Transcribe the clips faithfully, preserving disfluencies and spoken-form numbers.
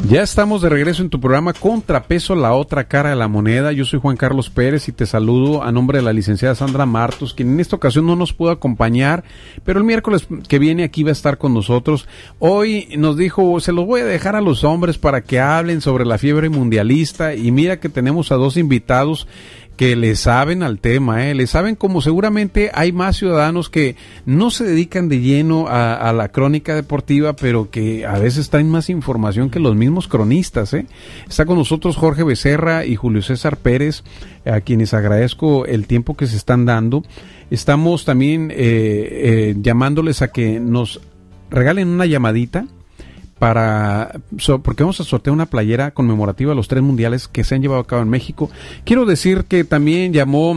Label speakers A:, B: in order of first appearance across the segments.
A: Ya estamos de regreso en tu programa Contrapeso, la otra cara de la moneda. Yo soy Juan Carlos Pérez y te saludo a nombre de la licenciada Sandra Martos, quien en esta ocasión no nos pudo acompañar, pero el miércoles que viene aquí va a estar con nosotros. Hoy nos dijo, se los voy a dejar a los hombres para que hablen sobre la fiebre mundialista, y mira que tenemos a dos invitados que le saben al tema, ¿eh? Le saben, como seguramente hay más ciudadanos que no se dedican de lleno a, a la crónica deportiva, pero que a veces traen más información que los mismos cronistas, ¿eh? Está con nosotros Jorge Becerra y Julio César Pérez, a quienes agradezco el tiempo que se están dando. Estamos también eh, eh, llamándoles a que nos regalen una llamadita, para so, porque vamos a sortear una playera conmemorativa de los tres mundiales que se han llevado a cabo en México. Quiero decir que también llamó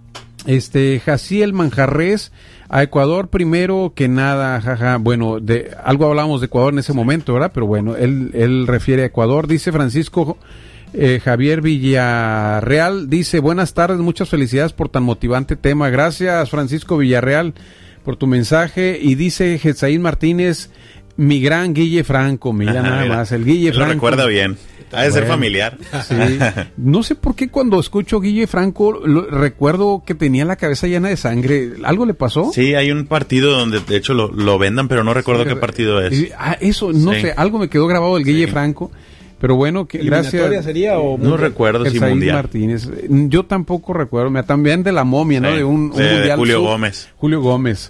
A: este Jaciel Manjarres a Ecuador primero que nada, jaja, bueno, de algo hablábamos de Ecuador en ese momento, ¿verdad? Pero bueno, él, él refiere a Ecuador. Dice Francisco eh, Javier Villarreal, dice, buenas tardes, muchas felicidades por tan motivante tema. Gracias, Francisco Villarreal, por tu mensaje. Y dice Jetsaín Martínez, mi gran Guille Franco, mira Ajá, nada mira. más, el Guille Franco.
B: Lo recuerda bien, ha de bueno, ser familiar.
A: Sí, no sé por qué cuando escucho Guille Franco lo, recuerdo que tenía la cabeza llena de sangre. ¿Algo le pasó?
B: Sí, hay un partido donde de hecho lo, lo vendan, pero no recuerdo sí, qué partido es.
A: Ah, eso, no sí. sé, algo me quedó grabado del Guille sí. Franco. Pero bueno, que gracias.
C: Sería, o
B: no recuerdo si mundial.
A: Martínez. Yo tampoco recuerdo, me también de la momia, ¿no?
B: Sí,
A: de un, un
B: de
A: mundial.
B: Julio
A: sub,
B: Gómez.
A: Julio Gómez.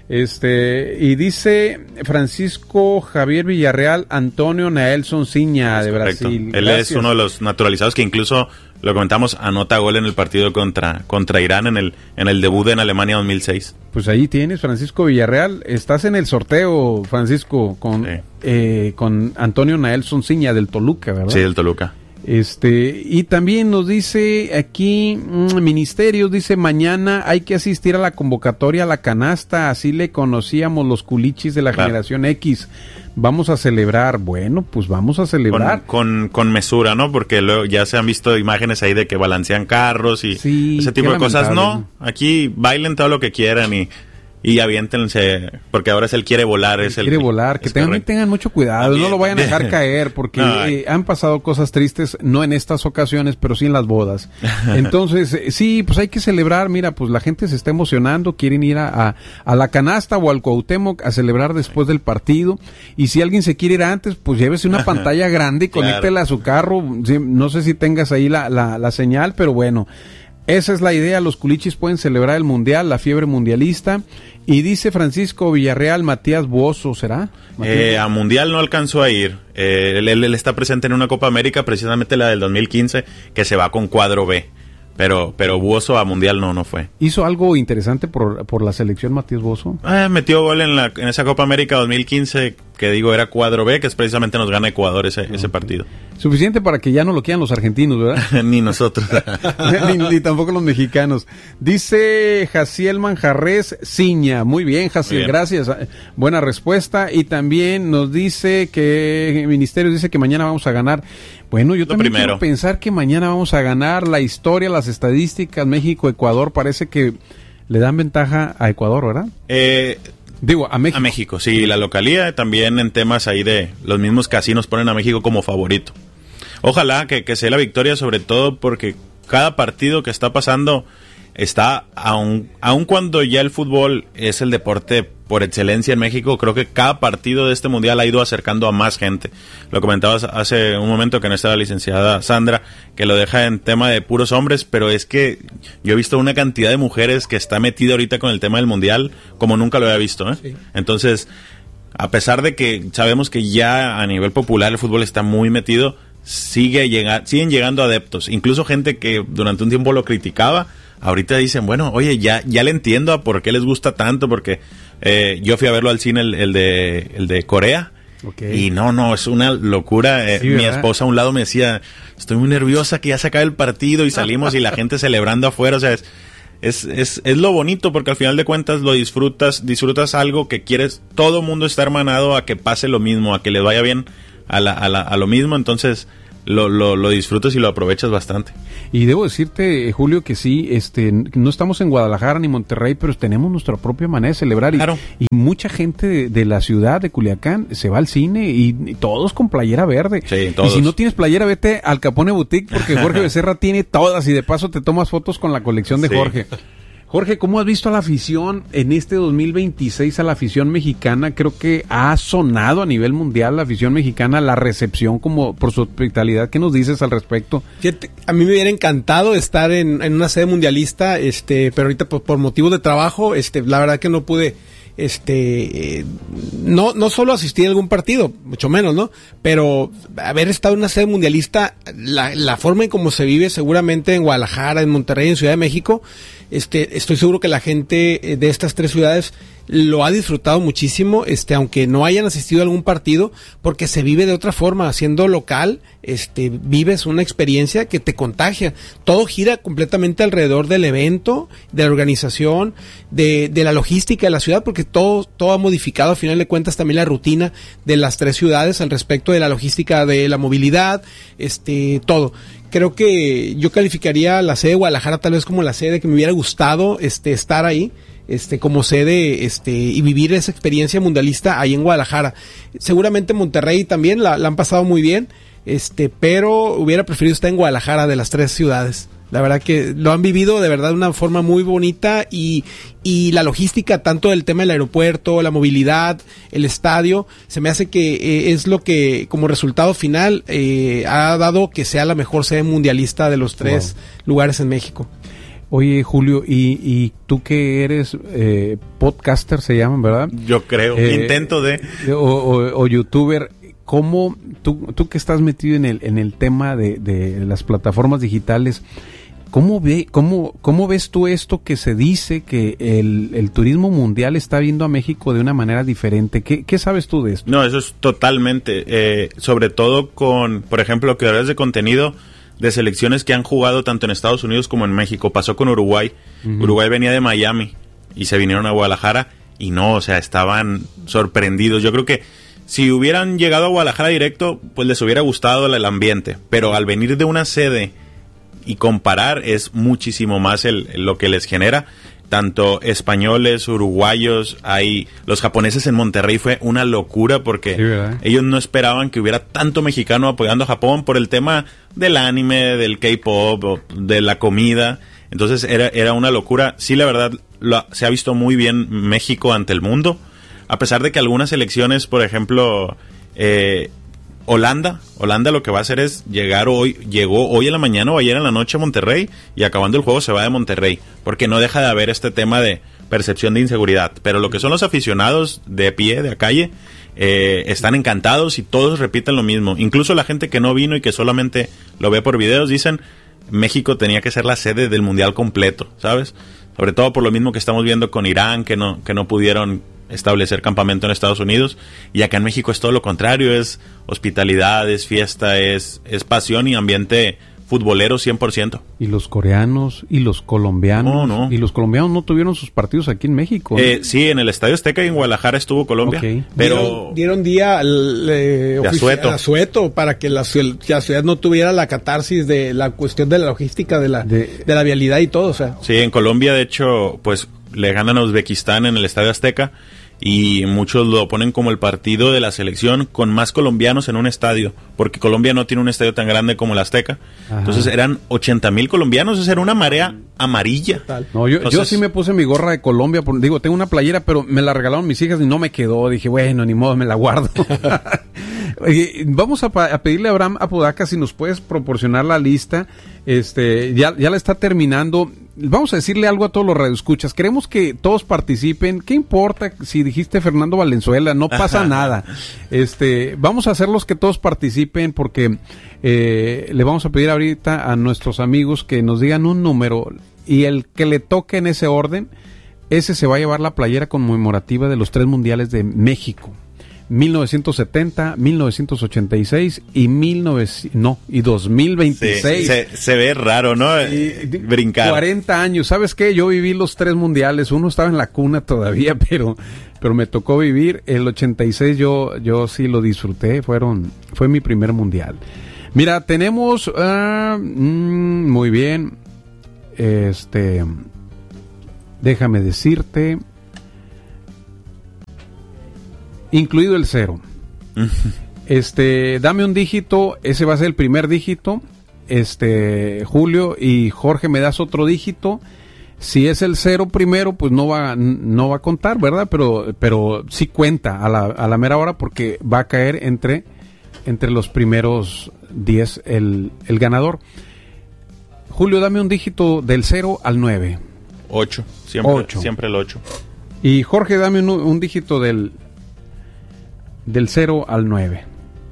A: Este, y dice Francisco Javier Villarreal, Antonio Naelson Ciña es de correcto. Brasil.
B: Él Gracias. Es uno de los naturalizados que incluso, lo comentamos, anota gol en el partido contra contra Irán en el en el debut en Alemania dos mil seis.
A: Pues ahí tienes, Francisco Villarreal. Estás en el sorteo, Francisco, con, sí. eh, con Antonio Naelson Ciña del Toluca, ¿verdad?
B: Sí, del Toluca.
A: Este, y también nos dice aquí, mmm, Ministerios, dice, mañana hay que asistir a la convocatoria a la canasta, así le conocíamos los culichis de la claro. generación X. Vamos a celebrar, bueno, pues vamos a celebrar.
B: Con, con, con mesura, ¿no? Porque luego ya se han visto imágenes ahí de que balancean carros y
A: sí,
B: ese tipo de cosas. No, aquí bailen todo lo que quieran y... Y aviéntense, porque ahora es el quiere volar. Es el
A: quiere volar, que también tengan mucho cuidado, también, no lo vayan a dejar caer, porque no, eh, han pasado cosas tristes, no en estas ocasiones, pero sí en las bodas. Entonces, eh, sí, pues hay que celebrar, mira, pues la gente se está emocionando, quieren ir a, a, a la canasta o al Cuauhtémoc a celebrar después del partido, y si alguien se quiere ir antes, pues llévese una pantalla grande y conéctela claro. a su carro, no sé si tengas ahí la, la, la señal, pero bueno. Esa es la idea, los culichis pueden celebrar el mundial, la fiebre mundialista. Y dice Francisco Villarreal, Matías Buoso, ¿será?
B: Eh, a mundial no alcanzó a ir. Eh, él, él está presente en una Copa América, precisamente la del dos mil quince, que se va con cuadro B. Pero pero Buoso a mundial no no fue.
A: ¿Hizo algo interesante por, por la selección Matías Buoso?
B: Eh, metió gol en, la, en esa Copa América dos mil quince, que digo era cuadro B, que es precisamente nos gana Ecuador ese, okay. ese partido.
A: Suficiente para que ya no lo quieran los argentinos, ¿verdad?
B: Ni nosotros.
A: ni, ni tampoco los mexicanos. Dice Jaciel Manjarres Ciña. Muy bien, Jaciel, Muy bien. gracias. Buena respuesta. Y también nos dice que el ministerio dice que mañana vamos a ganar. Bueno, yo
B: Lo
A: también
B: primero.
A: quiero pensar que mañana vamos a ganar. La historia, las estadísticas, México, Ecuador, parece que le dan ventaja a Ecuador, ¿verdad?
B: Eh...
A: Digo, a México.
B: A México, sí, la localía, también en temas ahí de los mismos casinos ponen a México como favorito. Ojalá que, que sea la victoria, sobre todo porque cada partido que está pasando está, aun, aun cuando ya el fútbol es el deporte por excelencia en México, creo que cada partido de este mundial ha ido acercando a más gente. Lo comentabas hace un momento que no estaba la licenciada Sandra, que lo deja en tema de puros hombres, pero es que yo he visto una cantidad de mujeres que está metida ahorita con el tema del mundial como nunca lo había visto, ¿eh? Sí. Entonces, a pesar de que sabemos que ya a nivel popular el fútbol está muy metido, sigue llega, siguen llegando adeptos, incluso gente que durante un tiempo lo criticaba, ahorita dicen, bueno, oye, ya ya le entiendo a por qué les gusta tanto, porque eh, yo fui a verlo al cine, el, el de el de Corea, okay. y no, no, es una locura. Eh, sí, mi esposa a un lado me decía, estoy muy nerviosa que ya se acabe el partido, y salimos y la gente celebrando afuera, o sea, es, es, es, es lo bonito, porque al final de cuentas lo disfrutas, disfrutas algo que quieres, todo mundo está hermanado a que pase lo mismo, a que les vaya bien a, la, a, la, a lo mismo, entonces lo, lo, lo disfrutas y lo aprovechas bastante.
A: Y debo decirte, Julio, que sí, este, no estamos en Guadalajara ni Monterrey, pero tenemos nuestra propia manera de celebrar.
B: Claro.
A: Y, y mucha gente de, de la ciudad de Culiacán se va al cine y, y todos con playera verde.
B: Sí, todos.
A: Y si no tienes playera, vete al Capone Boutique, porque Jorge Becerra tiene todas y de paso te tomas fotos con la colección de
B: Sí.
A: Jorge. Jorge, ¿cómo has visto a la afición en este dos mil veintiséis, a la afición mexicana? Creo que ha sonado a nivel mundial la afición mexicana, la recepción como por su hospitalidad. ¿Qué nos dices al respecto?
C: Fíjate, a mí me hubiera encantado estar en, en una sede mundialista, este, pero ahorita por, por motivos de trabajo, este, la verdad que no pude, este, eh, no, no solo asistir a algún partido, mucho menos, ¿no? Pero haber estado en una sede mundialista, la, la forma en cómo se vive seguramente en Guadalajara, en Monterrey, en Ciudad de México, este, estoy seguro que la gente de estas tres ciudades lo ha disfrutado muchísimo, este, aunque no hayan asistido a algún partido, porque se vive de otra forma, siendo local, este, vives una experiencia que te contagia. Todo gira completamente alrededor del evento, de la organización, de, de la logística de la ciudad, porque todo, todo ha modificado, al final de cuentas, también la rutina de las tres ciudades al respecto de la logística de la movilidad, este, todo. Creo que yo calificaría la sede de Guadalajara tal vez como la sede que me hubiera gustado, este, estar ahí, este, como sede, este, y vivir esa experiencia mundialista ahí en Guadalajara. Seguramente Monterrey también la, la han pasado muy bien, este, pero hubiera preferido estar en Guadalajara de las tres ciudades. La verdad que lo han vivido de verdad de una forma muy bonita y, y la logística, tanto del tema del aeropuerto, la movilidad, el estadio, se me hace que eh, es lo que como resultado final eh, ha dado que sea la mejor sede mundialista de los tres wow. lugares en México.
A: Oye, Julio, y, y tú que eres eh, podcaster, se llaman, ¿verdad?
B: Yo creo, eh, intento de...
A: O, o, o youtuber, ¿cómo tú, tú que estás metido en el, en el tema de, de las plataformas digitales, ¿cómo, ve, cómo, cómo ves tú esto que se dice que el, el turismo mundial está viendo a México de una manera diferente? ¿Qué, qué sabes tú de esto?
B: No, eso es totalmente, eh, sobre todo con, por ejemplo, creadores de contenido de selecciones que han jugado tanto en Estados Unidos como en México. Pasó con Uruguay. Uh-huh. Uruguay venía de Miami y se vinieron a Guadalajara y no, o sea, estaban sorprendidos. Yo creo que si hubieran llegado a Guadalajara directo, pues les hubiera gustado el, el ambiente, pero al venir de una sede y comparar es muchísimo más el, el lo que les genera. Tanto españoles, uruguayos, hay los japoneses en Monterrey fue una locura porque sí, ellos no esperaban que hubiera tanto mexicano apoyando a Japón por el tema del anime, del K-pop, de la comida. Entonces era, era una locura. Sí, la verdad, lo, se ha visto muy bien México ante el mundo, a pesar de que algunas selecciones, por ejemplo, eh, Holanda, Holanda lo que va a hacer es llegar hoy, llegó hoy en la mañana o ayer en la noche a Monterrey y acabando el juego se va de Monterrey, porque no deja de haber este tema de percepción de inseguridad, pero lo que son los aficionados de pie, de a calle, eh, están encantados y todos repiten lo mismo, incluso la gente que no vino y que solamente lo ve por videos dicen México tenía que ser la sede del mundial completo, ¿sabes? Sobre todo por lo mismo que estamos viendo con Irán, que no, que no pudieron establecer campamento en Estados Unidos, y acá en México es todo lo contrario, es hospitalidad, es fiesta, es, es pasión y ambiente futbolero cien por ciento.
A: Y los coreanos y los colombianos,
B: no, no.
A: y los colombianos no tuvieron sus partidos aquí en México, ¿no?
B: Eh, sí, en el Estadio Azteca y en Guadalajara estuvo Colombia,
A: okay.
B: pero
C: dieron, dieron día al eh,
B: Asueto.
C: Asueto para que la, la ciudad no tuviera la catarsis de la cuestión de la logística, de la, de, de la vialidad y todo, o sea.
B: Sí, en Colombia de hecho, pues le ganan a Uzbekistán en el Estadio Azteca y muchos lo ponen como el partido de la selección con más colombianos en un estadio, porque Colombia no tiene un estadio tan grande como el Azteca. Ajá. Entonces eran ochenta mil colombianos, esa era una marea amarilla.
A: No, yo, Entonces, yo sí me puse mi gorra de Colombia, por, digo, tengo una playera, pero me la regalaron mis hijas y no me quedó, dije, bueno, ni modo, me la guardo. Oye, vamos a, a pedirle a Abraham Apodaca si nos puedes proporcionar la lista, este, ya, ya la está terminando. Vamos a decirle algo a todos los radioescuchas. Queremos que todos participen. ¿Qué importa si dijiste Fernando Valenzuela? No pasa nada. Este, vamos a hacerlos que todos participen porque eh, le vamos a pedir ahorita a nuestros amigos que nos digan un número y el que le toque en ese orden, ese se va a llevar la playera conmemorativa de los tres mundiales de México. mil novecientos setenta, mil novecientos ochenta y seis y mil novecientos no y dos mil veintiséis.
B: Sí, se, se ve raro, ¿no? Y, Brincar.
A: cuarenta años. ¿Sabes qué? Yo viví los tres mundiales. Uno estaba en la cuna todavía, pero pero me tocó vivir el ochenta y seis. Yo yo sí lo disfruté. Fueron fue mi primer mundial. Mira, tenemos... Uh, mm, muy bien. Este... Déjame decirte... Incluido el cero. Este, dame un dígito, ese va a ser el primer dígito. Este, Julio y Jorge, me das otro dígito. Si es el cero primero, pues no va, no va a contar, ¿verdad? Pero, pero sí cuenta a la, a la mera hora porque va a caer entre, entre los primeros diez el, el ganador. Julio, dame un dígito del cero al nueve.
B: ocho, siempre,
A: ocho.
B: Siempre el ocho.
A: Y Jorge, dame un, un dígito del, del cero al nueve.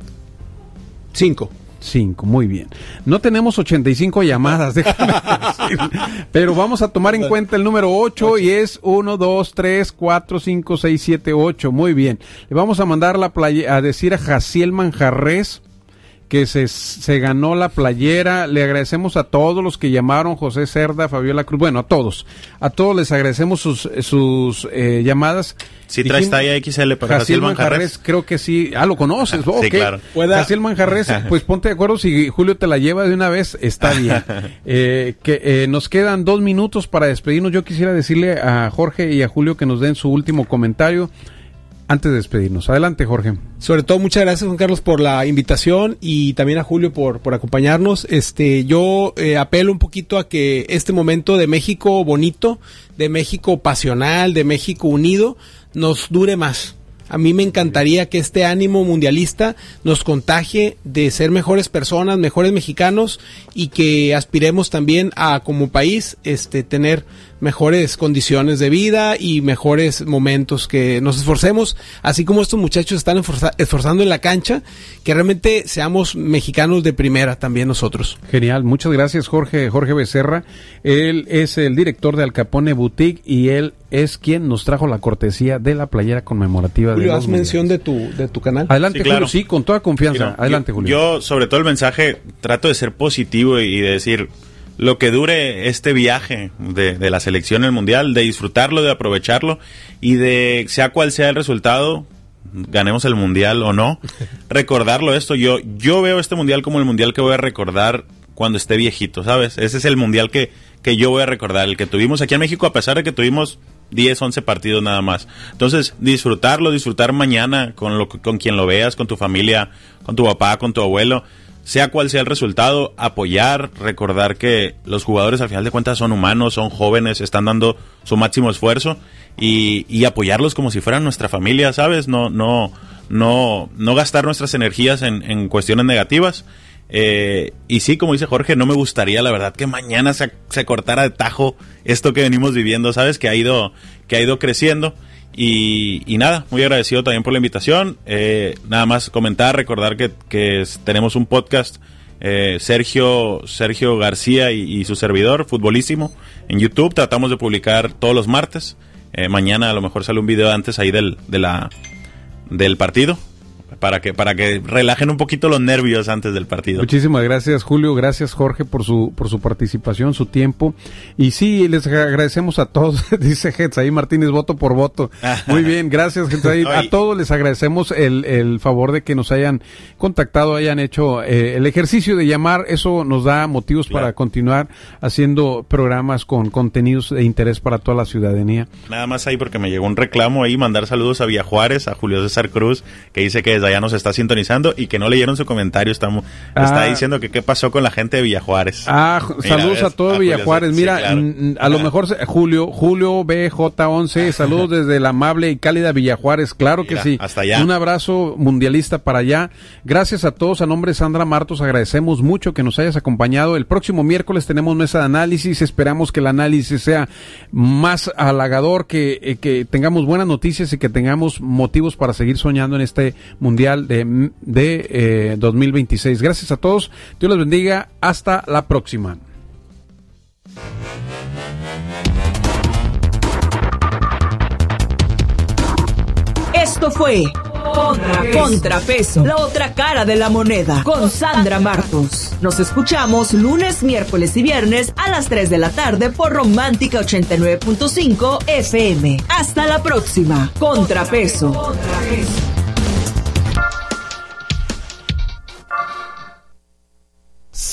C: cinco.
A: cinco, muy bien. No tenemos ochenta y cinco llamadas, déjame decir, pero vamos a tomar en cuenta el número ocho y es uno, dos, tres, cuatro, cinco, seis, siete, ocho. Muy bien. Le vamos a mandar la playa, a decir a Jaciel Manjarres que se, se ganó la playera. Le agradecemos a todos los que llamaron, José Cerda, Fabiola Cruz, bueno, a todos. A todos les agradecemos sus, sus eh, llamadas.
B: Si traes
A: Dijimos,
B: talla X L para
A: Jaciel
B: Jaciel Manjarres.
A: Manjarres, creo que sí. Ah, lo conoces.
B: Sí,
A: okay.
B: claro.
A: Jaciel Manjarres, pues ponte de acuerdo, si Julio te la lleva de una vez, está bien. eh, que eh, nos quedan dos minutos para despedirnos. Yo quisiera decirle a Jorge y a Julio que nos den su último comentario antes de despedirnos. Adelante, Jorge.
C: Sobre todo, muchas gracias, Juan Carlos, por la invitación y también a Julio por, por acompañarnos. Este, yo eh, apelo un poquito a que este momento de México bonito, de México pasional, de México unido, nos dure más. A mí me encantaría que este ánimo mundialista nos contagie de ser mejores personas, mejores mexicanos y que aspiremos también a, como país, este, tener mejores condiciones de vida y mejores momentos, que nos esforcemos, así como estos muchachos están esforza- esforzando en la cancha, que realmente seamos mexicanos de primera también nosotros.
A: Genial, muchas gracias, Jorge, Jorge Becerra. Él es el director de Al Capone Boutique y él es quien nos trajo la cortesía de la playera conmemorativa.
C: Julio,
A: de
C: haz mención de tu, de tu canal.
A: Adelante,
B: Sí, claro.
A: Julio, sí, con toda confianza.
B: Sí, no,
A: Adelante,
B: yo,
A: Julio.
B: Yo, sobre todo el mensaje, trato de ser positivo y de decir lo que dure este viaje de, de la selección al mundial, de disfrutarlo, de aprovecharlo y de, sea cual sea el resultado, ganemos el mundial o no, recordarlo esto. Yo, yo veo este mundial como el mundial que voy a recordar cuando esté viejito, ¿sabes? Ese es el mundial que, que yo voy a recordar, el que tuvimos aquí en México, a pesar de que tuvimos diez, once partidos nada más. Entonces, disfrutarlo, disfrutar mañana con, lo, con quien lo veas, con tu familia, con tu papá, con tu abuelo, sea cual sea el resultado, apoyar, recordar que los jugadores al final de cuentas son humanos, son jóvenes, están dando su máximo esfuerzo y, y apoyarlos como si fueran nuestra familia, ¿sabes? No, no, no, no gastar nuestras energías en, en cuestiones negativas. Eh, y sí, como dice Jorge, no me gustaría, la verdad, que mañana se, se cortara de tajo esto que venimos viviendo, ¿sabes? Que ha ido, que ha ido creciendo. Y, y nada, muy agradecido también por la invitación. Eh, nada más comentar, recordar que, que tenemos un podcast, eh, Sergio, Sergio García y, y su servidor, Futbolísimo, en YouTube. Tratamos de publicar todos los martes. Eh, mañana a lo mejor sale un video antes ahí del, de la, del partido. Para que, para que relajen un poquito los nervios antes del partido.
A: Muchísimas gracias, Julio, gracias, Jorge, por su por su participación, su tiempo. Y sí, les agradecemos a todos, dice Getsaí Martínez, voto por voto. Muy bien, gracias, Getsaí. A todos les agradecemos el, el favor de que nos hayan contactado, hayan hecho eh, el ejercicio de llamar. Eso nos da motivos claro. para continuar haciendo programas con contenidos de interés para toda la ciudadanía.
B: Nada más ahí porque me llegó un reclamo ahí, mandar saludos a Villa Juárez, a Julio César Cruz, que dice que desde allá nos está sintonizando y que no leyeron su comentario. Está, ah, está diciendo que qué pasó con la gente de Villa Juárez.
A: Ah, mira, saludos ves, a todo a Villa Juárez. Mira, sí, claro. n- a lo mejor Julio, Julio B J once, saludos desde la amable y cálida Villa Juárez. Claro mira, que sí.
B: Hasta allá.
A: Un abrazo mundialista para allá. Gracias a todos. A nombre de Sandra Martos, agradecemos mucho que nos hayas acompañado. El próximo miércoles tenemos mesa de análisis. Esperamos que el análisis sea más halagador, que, eh, que tengamos buenas noticias y que tengamos motivos para seguir soñando en este mundial de, de eh, dos mil veintiséis. Gracias a todos, Dios los bendiga, hasta la próxima.
D: Esto fue Contrapeso. Contrapeso, la otra cara de la moneda, con Sandra Martos. Nos escuchamos lunes, miércoles y viernes a las tres de la tarde por Romántica ochenta y nueve punto cinco F M. Hasta la próxima. Contrapeso. Contrapeso.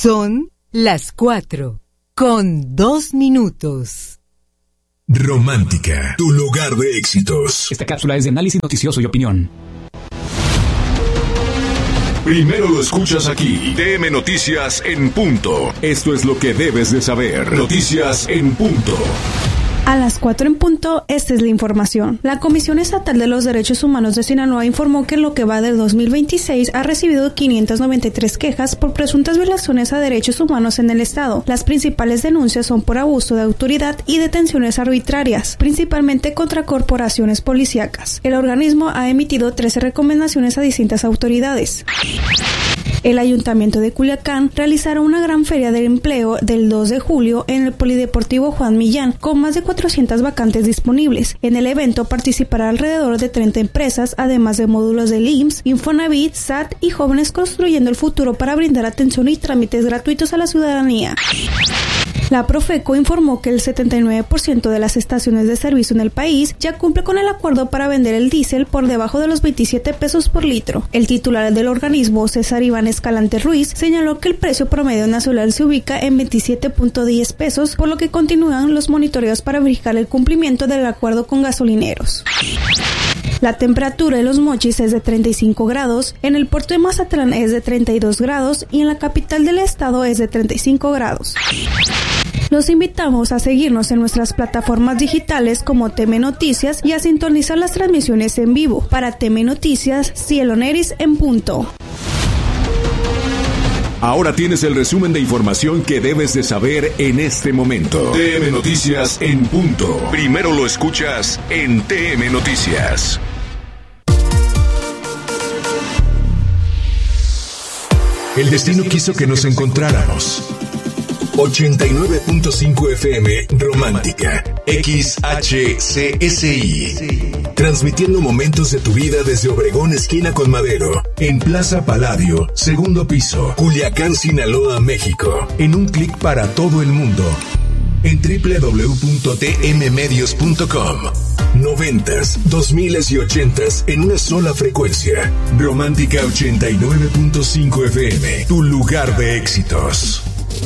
E: Son las cuatro, con dos minutos.
F: Romántica, tu lugar de éxitos.
G: Esta cápsula es de análisis noticioso y opinión.
F: Primero lo escuchas aquí. T M Noticias en punto. Esto es lo que debes de saber. Noticias en punto.
H: A las cuatro en punto, esta es la información. La Comisión Estatal de los Derechos Humanos de Sinaloa informó que en lo que va del dos mil veintiséis ha recibido quinientas noventa y tres quejas por presuntas violaciones a derechos humanos en el estado. Las principales denuncias son por abuso de autoridad y detenciones arbitrarias, principalmente contra corporaciones policíacas. El organismo ha emitido trece recomendaciones a distintas autoridades. El Ayuntamiento de Culiacán realizará una gran feria del empleo del dos de julio en el Polideportivo Juan Millán, con más de cuatrocientas vacantes disponibles. En el evento participará alrededor de treinta empresas, además de módulos del I M S S, Infonavit, S A T y Jóvenes Construyendo el Futuro para brindar atención y trámites gratuitos a la ciudadanía. La Profeco informó que el setenta y nueve por ciento de las estaciones de servicio en el país ya cumple con el acuerdo para vender el diésel por debajo de los veintisiete pesos por litro. El titular del organismo, César Iván Escalante Ruiz, señaló que el precio promedio nacional se ubica en veintisiete punto diez pesos, por lo que continúan los monitoreos para verificar el cumplimiento del acuerdo con gasolineros. La temperatura en Los Mochis es de treinta y cinco grados, en el puerto de Mazatlán es de treinta y dos grados y en la capital del estado es de treinta y cinco grados. Los invitamos a seguirnos en nuestras plataformas digitales como T M Noticias y a sintonizar las transmisiones en vivo. Para T M Noticias, Cielo Neris en punto.
F: Ahora tienes el resumen de información que debes de saber en este momento. T M Noticias en punto. Primero lo escuchas en T M Noticias. El destino quiso que nos encontráramos. ochenta y nueve punto cinco F M Romántica, X H C S I, transmitiendo momentos de tu vida desde Obregón esquina con Madero, en Plaza Palladio, segundo piso, Culiacán, Sinaloa, México, en un clic para todo el mundo, en doble u doble u doble u punto t m medios punto com. Noventas, dos miles y ochentas en una sola frecuencia. Romántica ochenta y nueve punto cinco F M, tu lugar de éxitos.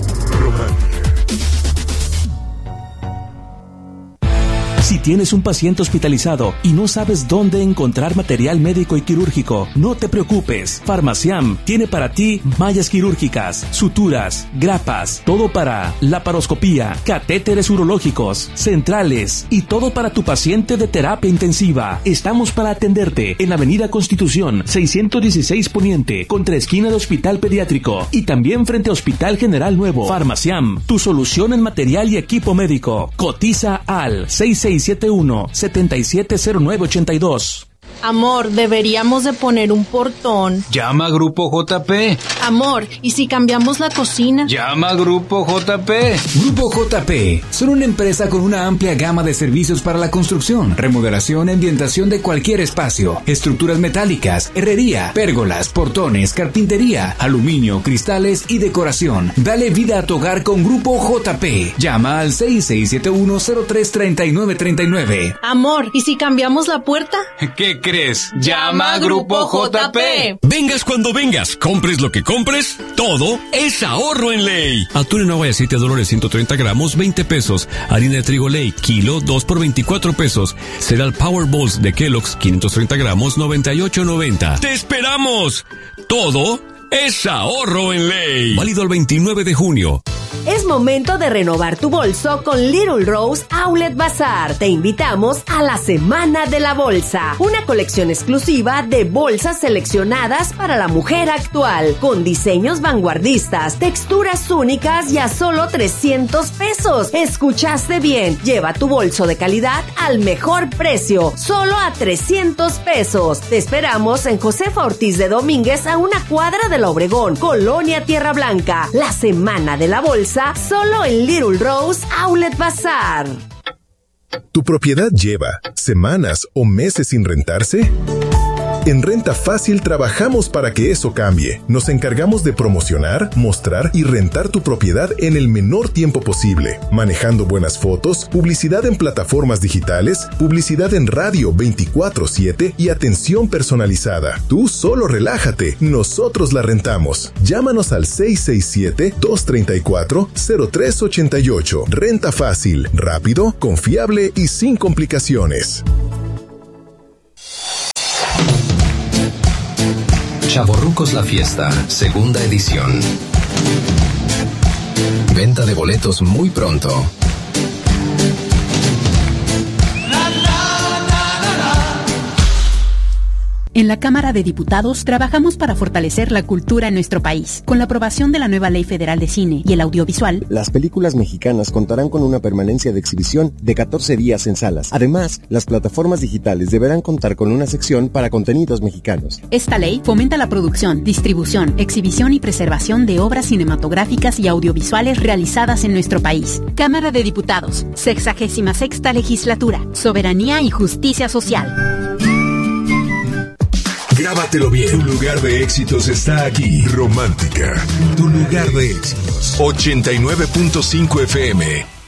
I: Si tienes un paciente hospitalizado y no sabes dónde encontrar material médico y quirúrgico, no te preocupes. Farmaciam tiene para ti mallas quirúrgicas, suturas, grapas, todo para laparoscopía, catéteres urológicos, centrales y todo para tu paciente de terapia intensiva. Estamos para atenderte en Avenida Constitución seiscientos dieciséis Poniente, contra esquina de Hospital Pediátrico y también frente a Hospital General Nuevo. Farmaciam, tu solución en material y equipo médico. Cotiza al seis seis siete uno, siete siete cero nueve ocho dos.
J: Amor, deberíamos de poner un portón.
K: Llama a Grupo J P.
J: Amor, ¿y si cambiamos la cocina?
K: Llama a Grupo J P.
G: Grupo J P son una empresa con una amplia gama de servicios para la construcción, remodelación y ambientación de cualquier espacio, estructuras metálicas, herrería, pérgolas, portones, carpintería, aluminio, cristales y decoración. Dale vida a tu hogar con Grupo J P. Llama al seis seis siete uno, cero tres tres nueve tres nueve.
J: Amor, ¿y si cambiamos la puerta?
K: ¿Qué crees? Llama a Grupo J P.
L: Vengas cuando vengas, compres lo que compres, todo es ahorro en ley. Atún en agua y aceite Dolores ciento treinta gramos, veinte pesos. Harina de trigo Ley, kilo, dos por veinticuatro pesos. Cereal Power Balls de Kellogg's, quinientos treinta gramos, noventa y ocho noventa. ¡Te esperamos! Todo es ahorro en ley. Válido el veintinueve de junio.
M: Es momento de renovar tu bolso con Little Rose Outlet Bazaar. Te invitamos a la Semana de la Bolsa, una colección exclusiva de bolsas seleccionadas para la mujer actual, con diseños vanguardistas, texturas únicas y a solo trescientos pesos. Escuchaste bien, lleva tu bolso de calidad al mejor precio, solo a trescientos pesos. Te esperamos en Josefa Ortiz de Domínguez, a una cuadra de la Obregón, Colonia Tierra Blanca. La Semana de la Bolsa solo en Little Rose Outlet Bazaar.
F: ¿Tu propiedad lleva semanas o meses sin rentarse? En Renta Fácil trabajamos para que eso cambie. Nos encargamos de promocionar, mostrar y rentar tu propiedad en el menor tiempo posible, manejando buenas fotos, publicidad en plataformas digitales, publicidad en radio veinticuatro siete y atención personalizada. Tú solo relájate, nosotros la rentamos. Llámanos al seis seis siete, dos tres cuatro, cero tres ocho ocho. Renta Fácil, rápido, confiable y sin complicaciones.
N: Chavorrucos la Fiesta, segunda edición. Venta de boletos muy pronto.
O: En la Cámara de Diputados trabajamos para fortalecer la cultura en nuestro país. Con la aprobación de la nueva Ley Federal de Cine y el Audiovisual,
P: las películas mexicanas contarán con una permanencia de exhibición de catorce días en salas. Además, las plataformas digitales deberán contar con una sección para contenidos mexicanos.
O: Esta ley fomenta la producción, distribución, exhibición y preservación de obras cinematográficas y audiovisuales realizadas en nuestro país. Cámara de Diputados, sexagésima sexta legislatura, soberanía y justicia social.
F: Grábatelo bien. Tu lugar de éxitos está aquí. Romántica. Tu lugar de éxitos. ochenta y nueve punto cinco F M.